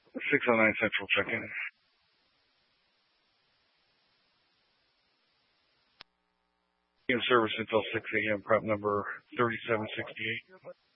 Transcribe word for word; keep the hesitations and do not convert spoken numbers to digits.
six oh nine Central check-in. In service until six a.m. Prop number thirty-seven sixty-eight.